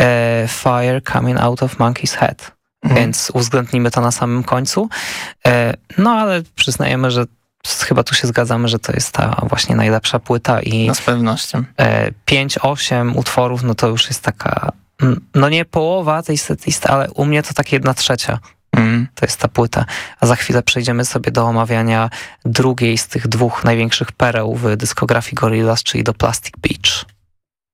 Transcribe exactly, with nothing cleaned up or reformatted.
e, Fire Coming Out of Monkey's Head, mhm. więc uwzględnimy to na samym końcu. E, no ale przyznajemy, że chyba tu się zgadzamy, że to jest ta właśnie najlepsza płyta i no z pewnością. E, pięć osiem utworów, no to już jest taka, no nie połowa tej setlisty, ale u mnie to tak jedna trzecia. Mm. To jest ta płyta. A za chwilę przejdziemy sobie do omawiania drugiej z tych dwóch największych pereł w dyskografii Gorillaz, czyli do Plastic Beach.